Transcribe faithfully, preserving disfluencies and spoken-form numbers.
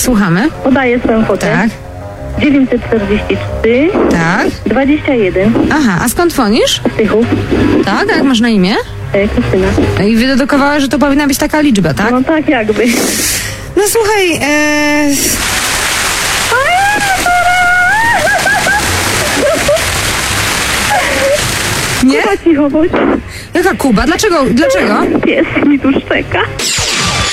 słuchamy. Podaję swoją kwotę. Tak. dziewięćset czterdzieści trzy. Tak. dwadzieścia jeden. Aha, a skąd dzwonisz? Z Tychów. Tak, a jak masz na imię? E, Krystyna. I wydedukowała, że to powinna być taka liczba, tak? No tak jakby. No słuchaj, e... Nie? Chyba cicho bądź. Jaka Kuba? Dlaczego? Dlaczego? Pies mi tu szczeka.